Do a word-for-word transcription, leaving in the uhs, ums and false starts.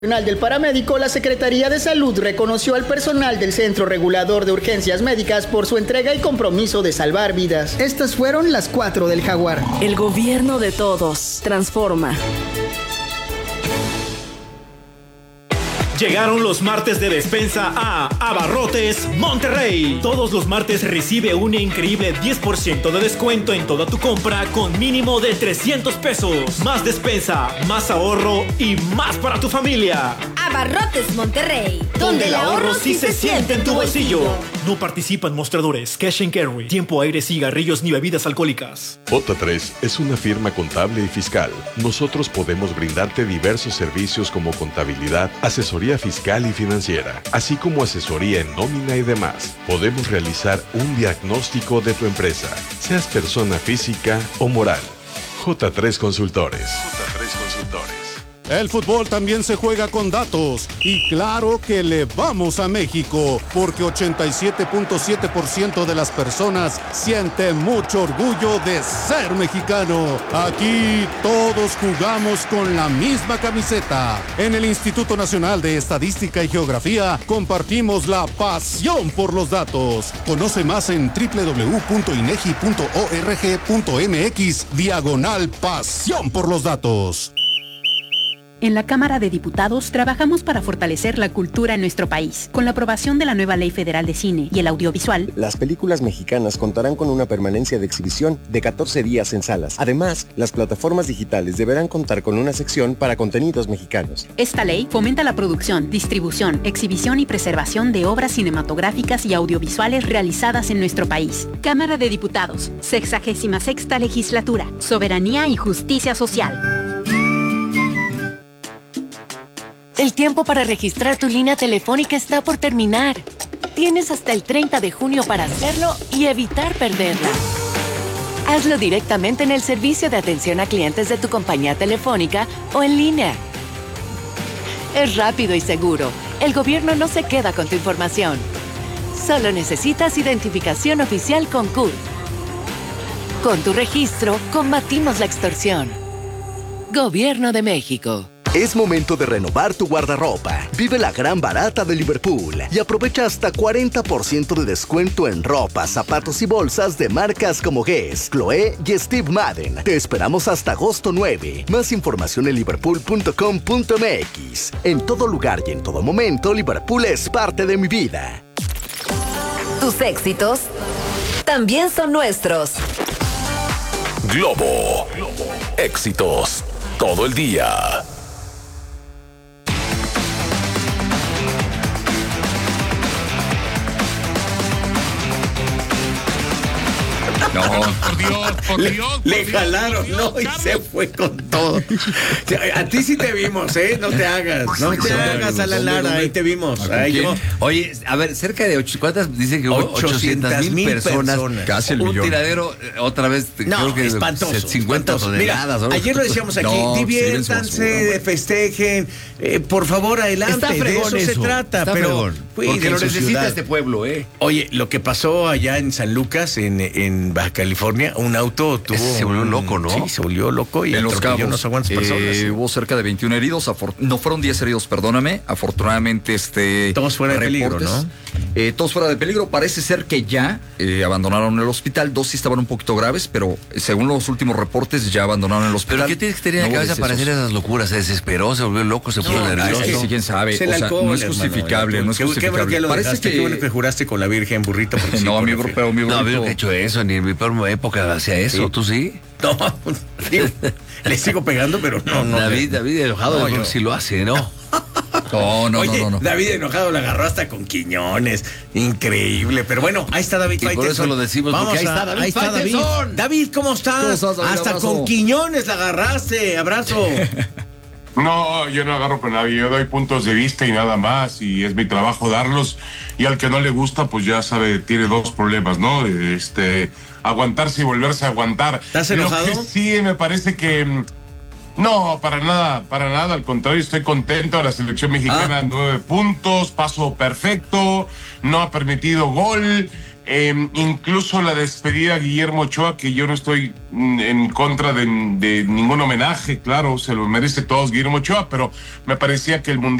Nacional del Paramédico, la Secretaría de Salud reconoció al personal del Centro Regulador de Urgencias Médicas por su entrega y compromiso de salvar vidas. Estas fueron las cuatro del Jaguar. El gobierno de todos transforma. Llegaron los martes de despensa a Abarrotes Monterrey. Todos los martes recibe un increíble diez por ciento de descuento en toda tu compra con mínimo de trescientos pesos. Más despensa, más ahorro y más para tu familia. Abarrotes Monterrey, donde el ahorro sí se siente en tu bolsillo. No participan mostradores, cash and carry, tiempo, aire, cigarrillos ni bebidas alcohólicas. J tres es una firma contable y fiscal. Nosotros podemos brindarte diversos servicios como contabilidad, asesoría fiscal y financiera, así como asesoría en nómina y demás. Podemos realizar un diagnóstico de tu empresa, seas persona física o moral. J tres Consultores. J tres Consultores. El fútbol también se juega con datos y claro que le vamos a México porque ochenta y siete punto siete por ciento de las personas siente mucho orgullo de ser mexicano. Aquí todos jugamos con la misma camiseta. En el Instituto Nacional de Estadística y Geografía compartimos la pasión por los datos. Conoce más en doble u doble u doble u punto inegi punto org punto mx diagonal pasión por los datos. En la Cámara de Diputados trabajamos para fortalecer la cultura en nuestro país. Con la aprobación de la nueva Ley Federal de Cine y el Audiovisual, las películas mexicanas contarán con una permanencia de exhibición de catorce días en salas. Además, las plataformas digitales deberán contar con una sección para contenidos mexicanos. Esta ley fomenta la producción, distribución, exhibición y preservación de obras cinematográficas y audiovisuales realizadas en nuestro país. Cámara de Diputados, sexagésima sexta Legislatura, Soberanía y Justicia Social. El tiempo para registrar tu línea telefónica está por terminar. Tienes hasta el treinta de junio para hacerlo y evitar perderla. Hazlo directamente en el servicio de atención a clientes de tu compañía telefónica o en línea. Es rápido y seguro. El gobierno no se queda con tu información. Solo necesitas identificación oficial con C U R. Con tu registro, combatimos la extorsión. Gobierno de México. Es momento de renovar tu guardarropa. Vive la gran barata de Liverpool y aprovecha hasta cuarenta por ciento de descuento en ropa, zapatos y bolsas de marcas como Guess, Chloé y Steve Madden. Te esperamos hasta agosto nueve. Más información en liverpool punto com punto mx. En todo lugar y en todo momento, Liverpool es parte de mi vida. Tus éxitos también son nuestros. Globo. Éxitos todo el día. No, por Dios, por le, Dios. Por le Dios, jalaron, por Dios, no, y Carlos. se fue con todo. A ti sí te vimos, ¿eh? No te hagas, no te hagas, Alan Lara, ahí te vimos. Ahí yo. Oye, a ver, cerca de ocho, ¿cuántas dicen que hubo? ochocientas mil personas, personas. Casi el un millón. Un tiradero, otra vez, no, creo que espantoso, cincuenta espantoso. toneladas. Mira, ayer lo decíamos aquí, no, diviértanse, festejen, eh, por favor, adelante. Está fregón de eso, eso se trata. Está pero fregón, pues, porque lo necesita ciudad. este pueblo, ¿eh? Oye, lo que pasó allá en San Lucas, en, en Baja California, un auto tuvo... Ese se volvió loco, ¿no? Sí, se volvió loco y en Los Cabos, no sé cuántas personas. Eh, hubo cerca de veintiún heridos, afor- no fueron diez heridos, perdóname. Afortunadamente, este... Todos fuera de peligro, ¿no? Eh, todos fuera de peligro. Parece ser que ya eh, abandonaron el hospital. Dos sí estaban un poquito graves, pero según los últimos reportes ya abandonaron el hospital. ¿Pero qué tienes que tener en la cabeza para hacer esas locuras? ¿Se desesperó, se volvió loco, se puso no, nervioso? Es que sí, quién sabe. O sea, alcohol, no es justificable, hermano, no es ¿Qué, justificable. qué, qué Parece dejaste, que... qué bueno que juraste con la Virgen, burrito. Sí, no, mi bro, pero mi No, burrito... no he hecho eso, ni en mi peor época hacía eso. ¿Sí? ¿Tú sí? No, digo, le sigo pegando, pero no, no. David, David enojado, no, yo creo que sí lo hace, ¿no? No, no, Oye, no, no, no. David enojado la agarró hasta con Quiñones. Increíble. Pero bueno, ahí está David y Faitelson. por eso lo decimos, Vamos porque ahí a, está David ahí está David. David, ¿cómo estás? ¿Cómo estás, David? Hasta Abrazo. con Quiñones la agarraste. Abrazo. No, yo no agarro con nadie, yo doy puntos de vista y nada más, y es mi trabajo darlos, y al que no le gusta, pues ya sabe, tiene dos problemas, ¿no? Este, aguantarse y volverse a aguantar. ¿Estás enojado? Lo que sí, me parece que... No, para nada, para nada, al contrario, estoy contento. La selección mexicana, ah. nueve puntos, paso perfecto, no ha permitido gol, Eh, incluso la despedida a Guillermo Ochoa, que yo no estoy mm, en contra de, de ningún homenaje, claro, se lo merece todos Guillermo Ochoa, pero me parecía que el Mundial